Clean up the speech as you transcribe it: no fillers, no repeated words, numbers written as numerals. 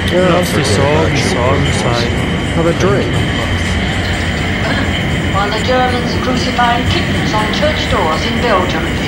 Lass die Sorgen Sorgen sein. Have a drink. While the Germans are crucifying kittens on church doors in Belgium,